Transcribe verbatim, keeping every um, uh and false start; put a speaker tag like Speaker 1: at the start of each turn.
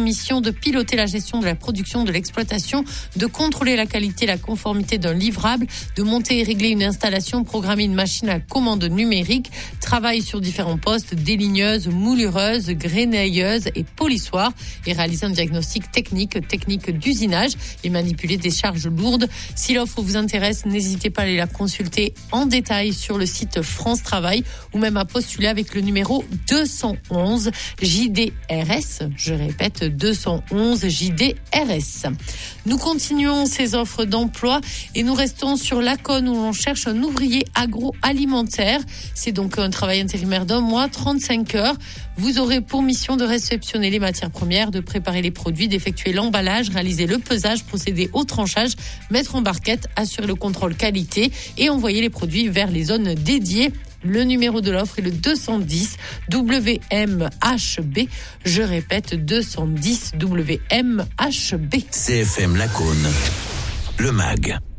Speaker 1: mission de piloter la gestion de la production, de l'exploitation, de contrôler la qualité et la conformité d'un livrable, de monter et régler une installation, programmer une machine à commande numérique, travaille sur différents postes, déligneuse, moulireuse, grenailleuse et polissoir, et réaliser un diagnostic technique, technique d'usinage et manipuler des charges lourdes. Si l'offre vous intéresse, n'hésitez pas à aller la consulter en détail sur le site France Travail ou même à postuler avec le numéro deux cent onze J D R S. Je répète, deux cent onze J D R S. Nous continuons ces offres d'emploi et nous restons sur Laconne où l'on cherche un ouvrier agroalimentaire. C'est donc un travail intérimaire d'un mois, trente-cinq heures. Vous aurez pour mission de réceptionner les matières premières, de préparer les produits, d'effectuer l'emballage, réaliser le pesage, procéder au tranchage, mettre en barquette, assurer le contrôle qualité et envoyer les produits vers les zones dédiées. Le numéro de l'offre est le deux cent dix W M H B. Je répète, deux cent dix W M H B.
Speaker 2: C F M Laconne, le M A G.